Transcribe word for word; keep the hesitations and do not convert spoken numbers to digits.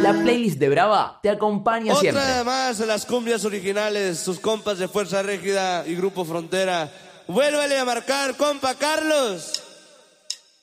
La playlist de Brava te acompaña Otra siempre. Otra más de las cumbias originales, sus compas de Fuerza Régida y Grupo Frontera. Vuélvele a marcar, compa Carlos.